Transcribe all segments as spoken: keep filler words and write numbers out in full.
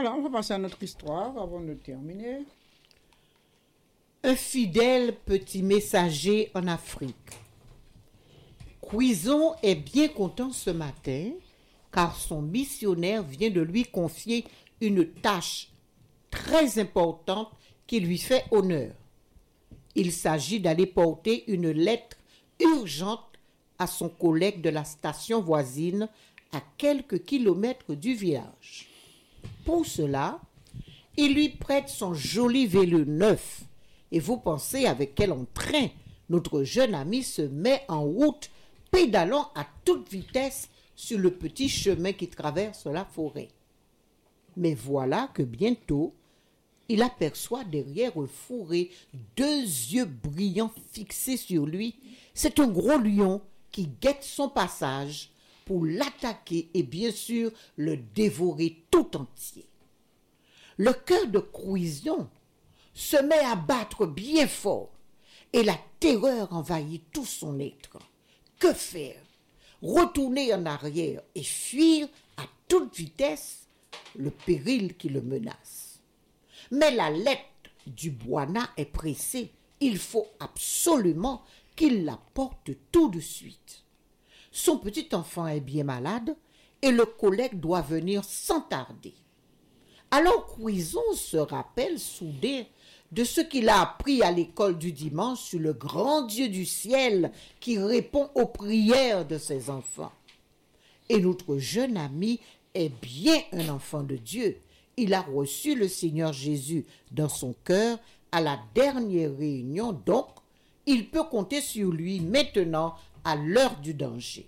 Voilà, on va passer à notre histoire avant de terminer. Un fidèle petit messager en Afrique. Cuison est bien content ce matin car son missionnaire vient de lui confier une tâche très importante qui lui fait honneur. Il s'agit d'aller porter une lettre urgente à son collègue de la station voisine à quelques kilomètres du village. Pour cela, il lui prête son joli vélo neuf et vous pensez avec quel entrain notre jeune ami se met en route, pédalant à toute vitesse sur le petit chemin qui traverse la forêt. Mais voilà que bientôt, il aperçoit derrière un fourré deux yeux brillants fixés sur lui. C'est un gros lion qui guette son passage pour l'attaquer et bien sûr le dévorer tout entier. Le cœur de Cuison se met à battre bien fort et la terreur envahit tout son être. Que faire? Retourner en arrière et fuir à toute vitesse le péril qui le menace. Mais la lettre du Bwana est pressée. Il faut absolument qu'il la porte tout de suite. Son petit enfant est bien malade et le collègue doit venir sans tarder. Alors Cuison se rappelle soudain de ce qu'il a appris à l'école du dimanche sur le grand Dieu du ciel qui répond aux prières de ses enfants. Et notre jeune ami est bien un enfant de Dieu. Il a reçu le Seigneur Jésus dans son cœur à la dernière réunion, donc il peut compter sur lui maintenant à l'heure du danger.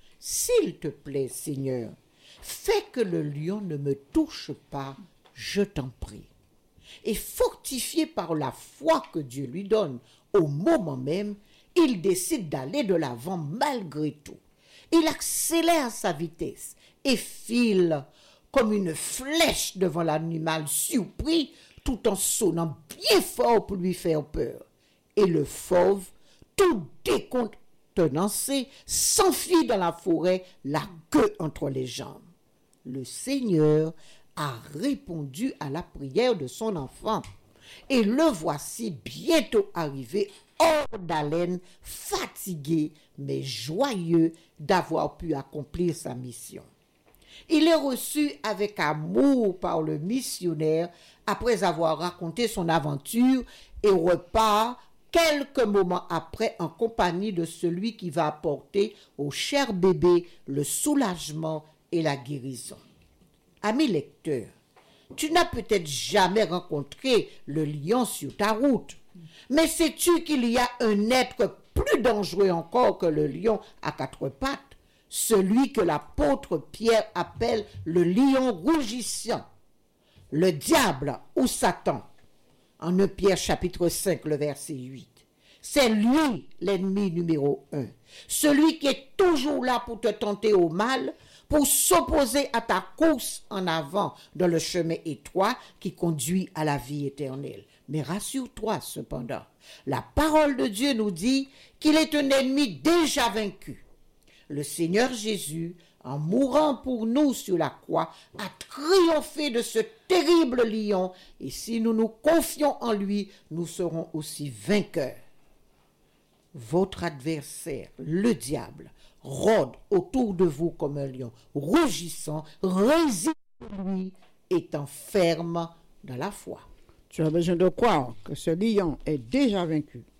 S'il te plaît, Seigneur, fais que le lion ne me touche pas, je t'en prie. Et fortifié par la foi que Dieu lui donne, au moment même, il décide d'aller de l'avant malgré tout. Il accélère sa vitesse et file comme une flèche devant l'animal surpris, tout en sonnant bien fort pour lui faire peur. Et le fauve, tout décontenancé, s'enfuit dans la forêt, la queue entre les jambes. Le Seigneur a répondu à la prière de son enfant. Et le voici bientôt arrivé hors d'haleine, fatigué, mais joyeux d'avoir pu accomplir sa mission. Il est reçu avec amour par le missionnaire après avoir raconté son aventure et repart quelques moments après en compagnie de celui qui va apporter au cher bébé le soulagement et la guérison. Ami lecteur, tu n'as peut-être jamais rencontré le lion sur ta route, mais sais-tu qu'il y a un être plus dangereux encore que le lion à quatre pattes, celui que l'apôtre Pierre appelle le lion rougissant, le diable ou Satan, en premier Pierre chapitre cinq, le verset huit. C'est lui l'ennemi numéro un, celui qui est toujours là pour te tenter au mal, pour s'opposer à ta course en avant dans le chemin étroit qui conduit à la vie éternelle. Mais rassure-toi cependant, la parole de Dieu nous dit qu'il est un ennemi déjà vaincu. Le Seigneur Jésus, en mourant pour nous sur la croix, a triomphé de ce terrible lion, et si nous nous confions en lui, nous serons aussi vainqueurs. Votre adversaire, le diable, rôde autour de vous comme un lion, rougissant, résiste lui, étant ferme dans la foi. Tu as besoin de croire que ce lion est déjà vaincu.